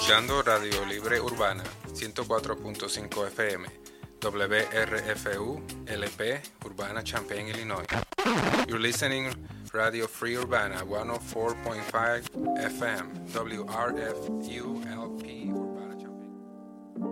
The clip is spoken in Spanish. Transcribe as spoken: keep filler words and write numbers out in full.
escuchando Radio Libre Urbana, ciento cuatro punto cinco F M, W R F U, L P, Urbana, Champaign, Illinois. You're listening Radio Free Urbana, one oh four point five F M, W R F U L P.